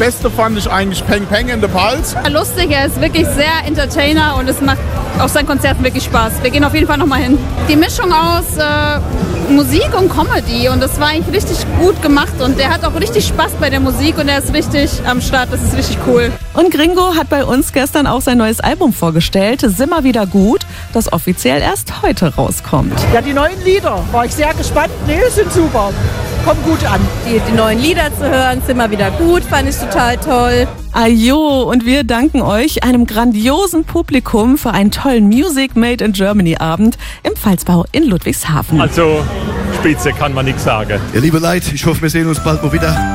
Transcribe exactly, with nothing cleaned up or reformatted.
Beste fand ich eigentlich Peng Peng in the Pulse. Lustig, er ist wirklich sehr Entertainer und es macht auf seinen Konzerten wirklich Spaß. Wir gehen auf jeden Fall nochmal hin. Die Mischung aus äh, Musik und Comedy und das war eigentlich richtig gut gemacht und der hat auch richtig Spaß bei der Musik und er ist richtig am Start, das ist richtig cool. Und Gringo hat bei uns gestern auch sein neues Album vorgestellt, Simmer wieder gut, das offiziell erst heute rauskommt. Ja, die neuen Lieder, war ich sehr gespannt. Nee, sind super. Kommt gut an. Die, die neuen Lieder zu hören, Simmer wieder gut, fand ich total toll. Ajo, und wir danken euch, einem grandiosen Publikum, für einen tollen Music Made in Germany Abend im Pfalzbau in Ludwigshafen. Also, Spitze kann man nichts sagen. Ja, liebe Leute, ich hoffe, wir sehen uns bald mal wieder.